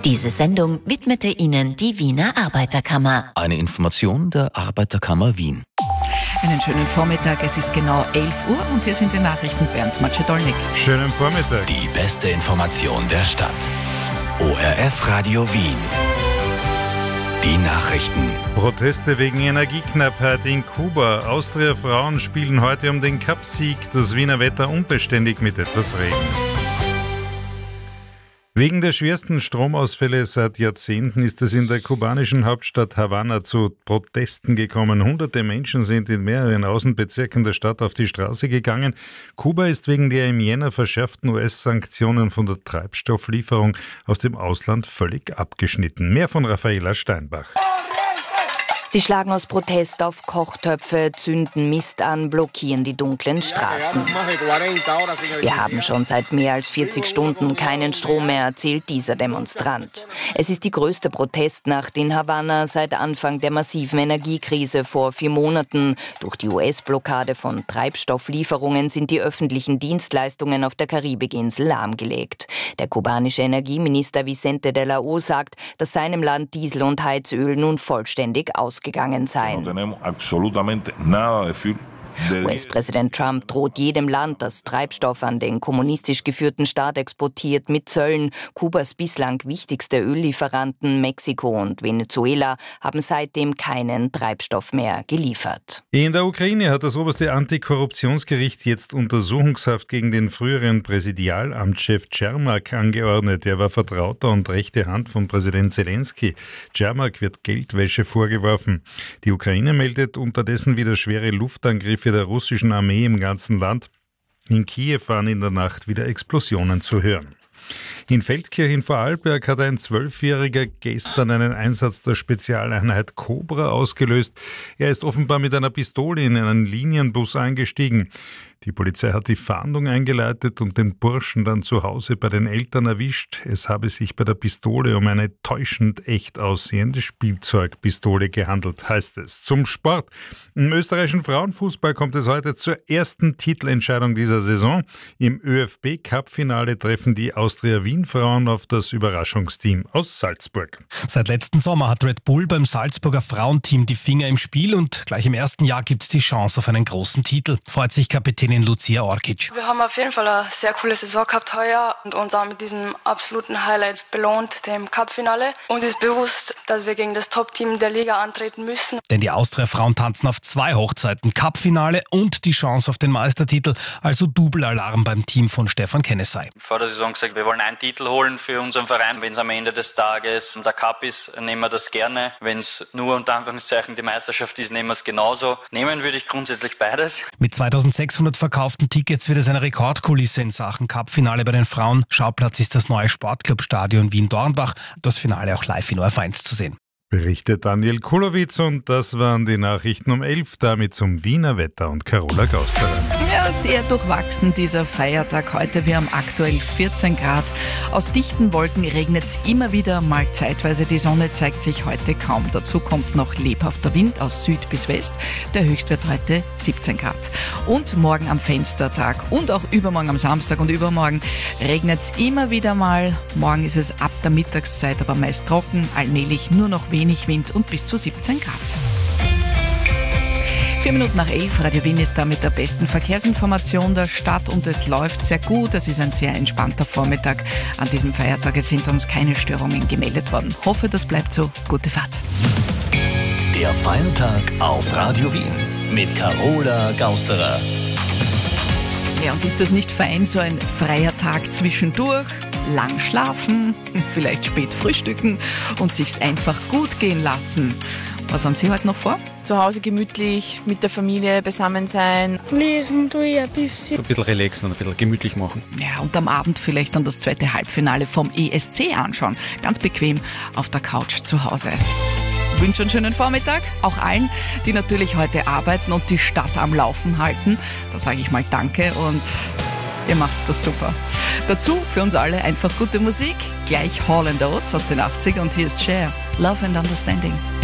Diese Sendung widmete Ihnen die Wiener Arbeiterkammer. Eine Information der Arbeiterkammer Wien. Einen schönen Vormittag, es ist genau 11 Uhr und hier sind die Nachrichten. Bernd Macedolnik. Schönen Vormittag. Die beste Information der Stadt. ORF Radio Wien. Die Nachrichten. Proteste wegen Energieknappheit in Kuba. Austria-Frauen spielen heute um den Cupsieg. Das Wiener Wetter unbeständig mit etwas Regen. Wegen der schwersten Stromausfälle seit Jahrzehnten ist es in der kubanischen Hauptstadt Havanna zu Protesten gekommen. Hunderte Menschen sind in mehreren Außenbezirken der Stadt auf die Straße gegangen. Kuba ist wegen der im Jänner verschärften US-Sanktionen von der Treibstofflieferung aus dem Ausland völlig abgeschnitten. Mehr von Raffaela Steinbach. Sie schlagen aus Protest auf Kochtöpfe, zünden Mist an, blockieren die dunklen Straßen. Wir haben schon seit mehr als 40 Stunden keinen Strom mehr, erzählt dieser Demonstrant. Es ist die größte Protestnacht in Havanna seit Anfang der massiven Energiekrise vor 4 Monaten. Durch die US-Blockade von Treibstofflieferungen sind die öffentlichen Dienstleistungen auf der Karibikinsel lahmgelegt. Der kubanische Energieminister Vicente de la O sagt, dass seinem Land Diesel und Heizöl nun vollständig ausgegangen seien. US-Präsident Trump droht jedem Land, das Treibstoff an den kommunistisch geführten Staat exportiert, mit Zöllen. Kubas bislang wichtigste Öllieferanten, Mexiko und Venezuela, haben seitdem keinen Treibstoff mehr geliefert. In der Ukraine hat das oberste Antikorruptionsgericht jetzt Untersuchungshaft gegen den früheren Präsidialamtschef Cermak angeordnet. Er war Vertrauter und rechte Hand von Präsident Zelensky. Cermak wird Geldwäsche vorgeworfen. Die Ukraine meldet unterdessen wieder schwere Luftangriffe der russischen Armee im ganzen Land. In Kiew waren in der Nacht wieder Explosionen zu hören. In Feldkirch in Vorarlberg hat ein 12-Jähriger gestern einen Einsatz der Spezialeinheit Cobra ausgelöst. Er ist offenbar mit einer Pistole in einen Linienbus eingestiegen. Die Polizei hat die Fahndung eingeleitet und den Burschen dann zu Hause bei den Eltern erwischt. Es habe sich bei der Pistole um eine täuschend echt aussehende Spielzeugpistole gehandelt, heißt es. Zum Sport. Im österreichischen Frauenfußball kommt es heute zur ersten Titelentscheidung dieser Saison. Im ÖFB-Cup-Finale treffen die Austria-Wien-Frauen auf das Überraschungsteam aus Salzburg. Seit letzten Sommer hat Red Bull beim Salzburger Frauenteam die Finger im Spiel und gleich im ersten Jahr gibt es die Chance auf einen großen Titel. Freut sich Kapitänin Lucia Orkic. Wir haben auf jeden Fall eine sehr coole Saison gehabt heuer und uns auch mit diesem absoluten Highlight belohnt, dem Cup-Finale. Uns ist bewusst, dass wir gegen das Top-Team der Liga antreten müssen. Denn die Austria-Frauen tanzen auf 2 Hochzeiten, Cup-Finale und die Chance auf den Meistertitel, also Double-Alarm beim Team von Stefan Kennesey. Vor der Saison gesagt, wir wollen einen Titel holen für unseren Verein. Wenn es am Ende des Tages der Cup ist, nehmen wir das gerne. Wenn es nur unter Anführungszeichen die Meisterschaft ist, nehmen wir es genauso. Nehmen würde ich grundsätzlich beides. Mit 2600 verkauften Tickets wird es eine Rekordkulisse in Sachen Cup-Finale bei den Frauen. Schauplatz ist das neue Sportclub-Stadion Wien-Dornbach. Das Finale auch live in ORF1 zu sehen. Berichtet Daniel Kulowitz und das waren die Nachrichten um 11, damit zum Wiener Wetter und Carola Gausterer. Ja, sehr durchwachsen dieser Feiertag heute. Wir haben aktuell 14 Grad. Aus dichten Wolken regnet es immer wieder mal zeitweise. Die Sonne zeigt sich heute kaum. Dazu kommt noch lebhafter Wind aus Süd bis West. Der Höchstwert heute 17 Grad. Und morgen am Fenstertag und auch übermorgen am Samstag und übermorgen regnet es immer wieder mal. Morgen ist es ab der Mittagszeit aber meist trocken, allmählich nur noch wenig Wind und bis zu 17 Grad. 4 Minuten nach 11, Radio Wien ist da mit der besten Verkehrsinformation der Stadt und es läuft sehr gut. Es ist ein sehr entspannter Vormittag. An diesem Feiertag sind uns keine Störungen gemeldet worden. Hoffe, das bleibt so. Gute Fahrt. Der Feiertag auf Radio Wien mit Carola Gausterer. Ja, und ist das nicht fein, so ein freier Tag zwischendurch? Lang schlafen, vielleicht spät frühstücken und sich's einfach gut gehen lassen. Was haben Sie heute noch vor? Zu Hause gemütlich, mit der Familie beisammen sein. Lesen tue ich ein bisschen. Ein bisschen relaxen, ein bisschen gemütlich machen. Ja, und am Abend vielleicht dann das zweite Halbfinale vom ESC anschauen. Ganz bequem auf der Couch zu Hause. Ich wünsche einen schönen Vormittag, auch allen, die natürlich heute arbeiten und die Stadt am Laufen halten. Da sage ich mal Danke und ihr macht's das super. Dazu für uns alle einfach gute Musik. Gleich Hall & Oates aus den 80ern und hier ist Cher. Love and Understanding.